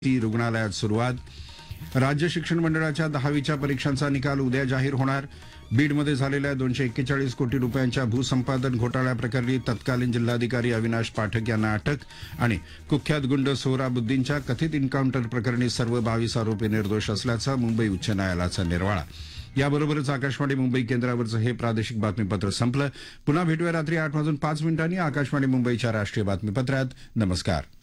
रुग्णालयात सुरुवात राज्य शिक्षण मंडळाच्या 10वीच्या परीक्षांचा निकाल उद्या जाहीर होणार बीडमध्ये झालेल्या 241 कोटी रुपयांच्या भूसंपादन घोटाळ्याप्रकरणी तत्कालीन जिल्हाधिकारी अविनाश पाठक यांना अटक आणि कुख्यात गुंड सोहराबुद्दीनच्या कथित एन्काउंटर प्रकरणी सर्व 22 आरोपी निर्दोष असल्याचा मुंबई उच्च न्यायालयाचा निर्वाळा. याबरोबरच आकाशवाणी मुंबई केंद्रावरचं हे प्रादेशिक बातमीपत्र संपलं. पुन्हा भेटूया रात्री 8:05 आकाशवाणी मुंबईच्या राष्ट्रीय बातमीपत्रात. नमस्कार.